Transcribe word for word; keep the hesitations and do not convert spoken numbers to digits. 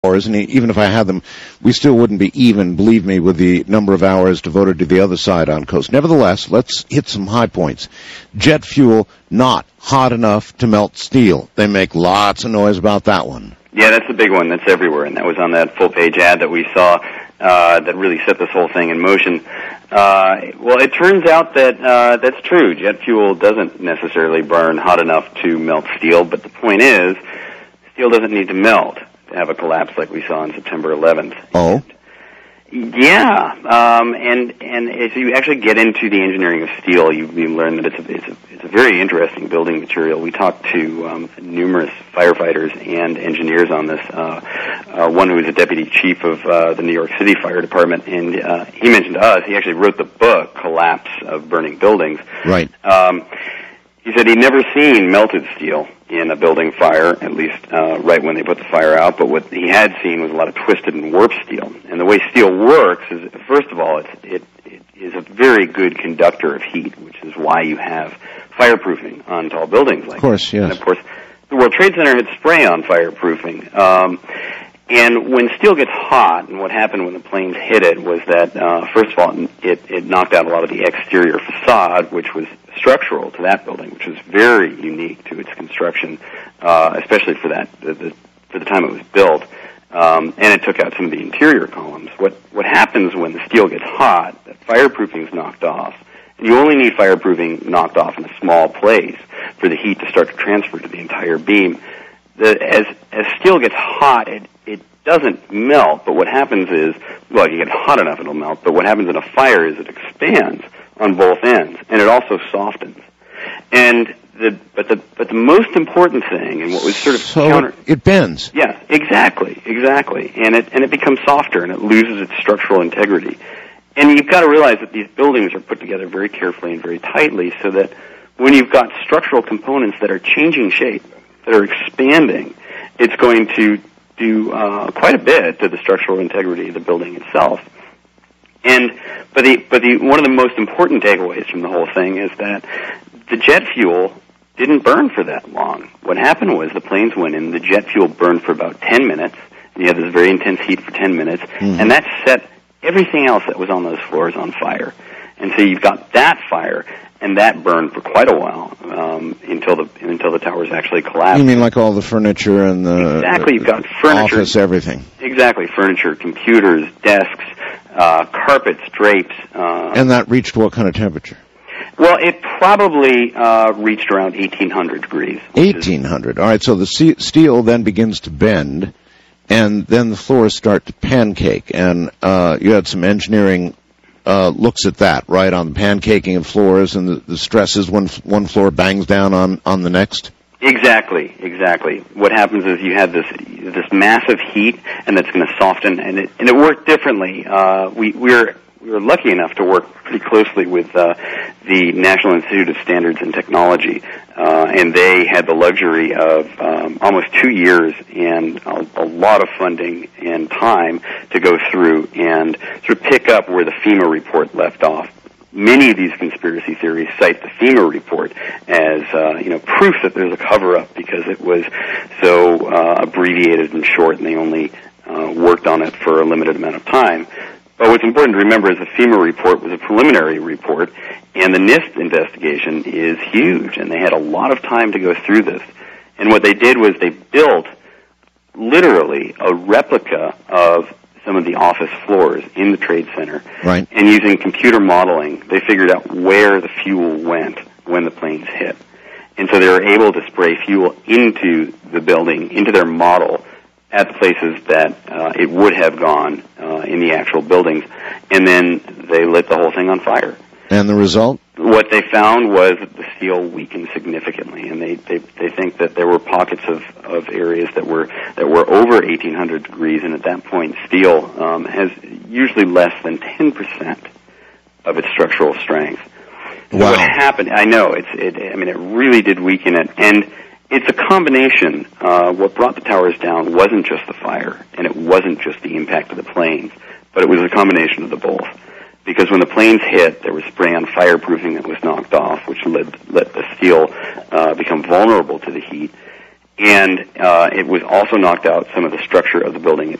hours, and even if I had them, we still wouldn't be even, believe me, with the number of hours devoted to the other side on coast. Nevertheless, let's hit some high points. Jet fuel, not hot enough to melt steel. They make lots of noise about that one. Yeah, that's the big one. That's everywhere, and that was on that full-page ad that we saw uh, that really set this whole thing in motion. Uh, well, it turns out that uh, that's true. Jet fuel doesn't necessarily burn hot enough to melt steel, but the point is, steel doesn't need to melt to have a collapse like we saw on September eleventh. Oh? Yeah, um, and and as you actually get into the engineering of steel, you, you learn that it's a, it's a it's a very interesting building material. We talked to um, numerous firefighters and engineers on this. Uh, uh, one who was a deputy chief of uh, the New York City Fire Department, and uh, he mentioned to us he actually wrote the book "Collapse of Burning Buildings." Right. Um, He said he'd never seen melted steel in a building fire, at least uh, right when they put the fire out, but what he had seen was a lot of twisted and warped steel. And the way steel works is, first of all, it's, it, it is a very good conductor of heat, which is why you have fireproofing on tall buildings like that. Of course, yes. And, of course, the World Trade Center had spray on fireproofing. Um, and when steel gets hot, and what happened when the planes hit it was that, uh, first of all, it, it knocked out a lot of the exterior facade, which was structural to that building, which was very unique to its construction, uh, especially for that the, the, for the time it was built. Um, and it took out some of the interior columns. What what happens when the steel gets hot? That fireproofing is knocked off, and you only need fireproofing knocked off in a small place for the heat to start to transfer to the entire beam. The, as as steel gets hot, it it doesn't melt, but what happens is, well, you get hot enough, it'll melt. But what happens in a fire is it expands on both ends, and it also softens. And the but the but the most important thing, and what was sort of so counter, it bends. yeah, exactly, exactly, and it and it becomes softer, and it loses its structural integrity. And you've got to realize that these buildings are put together very carefully and very tightly, so that when you've got structural components that are changing shape, that are expanding, it's going to do uh, quite a bit to the structural integrity of the building itself. And but the but the one of the most important takeaways from the whole thing is that the jet fuel didn't burn for that long. What happened was the planes went in, the jet fuel burned for about ten minutes, and you had this very intense heat for ten minutes, mm-hmm. and that set everything else that was on those floors on fire. And so you've got that fire, and that burned for quite a while um, until the until the towers actually collapsed. You mean like all the furniture and the exactly? You've got furniture, office, everything. Exactly, furniture, computers, desks, uh, carpets, drapes. Uh, and that reached what kind of temperature? Well, it probably uh, reached around eighteen hundred degrees. eighteen hundred. All right, so the steel then begins to bend, and then the floors start to pancake. And uh, you had some engineering uh, looks at that, right, on the pancaking of floors and the, the stresses when one floor bangs down on, on the next? Exactly, exactly. What happens is you have this this massive heat, and that's going to soften, and it and it worked differently. Uh, we we're we were lucky enough to work pretty closely with uh, the National Institute of Standards and Technology, uh, and they had the luxury of um, almost two years and a, a lot of funding and time to go through and sort of pick up where the FEMA report left off. Many of these conspiracy theories cite the FEMA report as, uh, you know, proof that there's a cover-up because it was so uh, abbreviated and short, and they only uh, worked on it for a limited amount of time. But what's important to remember is the FEMA report was a preliminary report, and the NIST investigation is huge, and they had a lot of time to go through this. And what they did was they built, literally, a replica of some of the office floors in the Trade Center. Right. And using computer modeling, they figured out where the fuel went when the planes hit. And so they were able to spray fuel into the building, into their model, at the places that uh, it would have gone uh, in the actual buildings. And then they lit the whole thing on fire. And the result? What they found was that the steel weakened significantly, and they, they, they think that there were pockets of, of areas that were that were over eighteen hundred degrees, and at that point, steel um, has usually less than ten percent of its structural strength. So wow. What happened? I know it's. It, I mean, it really did weaken it, and it's a combination. Uh, what brought the towers down wasn't just the fire, and it wasn't just the impact of the planes, but it was a combination of the both. Because when the planes hit, there was spray on fireproofing that was knocked off, which led, let the steel uh, become vulnerable to the heat. and uh, it was also knocked out some of the structure of the building